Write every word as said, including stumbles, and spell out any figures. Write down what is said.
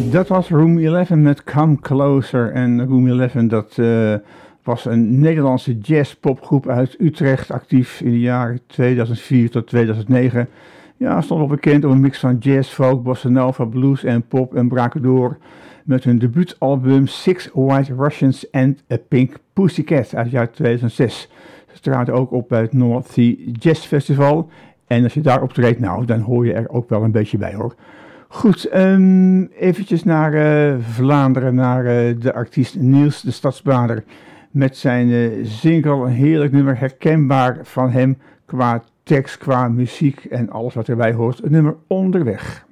Dat was Room elf met Come Closer. En Room elf, dat uh, was een Nederlandse jazz-popgroep uit Utrecht, actief in de jaren tweeduizend vier tot tweeduizend negen. Ja, stond wel bekend om een mix van jazz, folk, bossa nova, blues en pop en braken door met hun debuutalbum Six White Russians and a Pink Pussycat uit het jaar tweeduizend zes. Ze traden ook op bij het North Sea Jazz Festival. En als je daar optreedt, nou, dan hoor je er ook wel een beetje bij, hoor. Goed, um, eventjes naar uh, Vlaanderen, naar uh, de artiest Niels de Stadsbader. Met zijn uh, single, een heerlijk nummer, herkenbaar van hem qua tekst, qua muziek en alles wat erbij hoort. Een nummer Onderweg.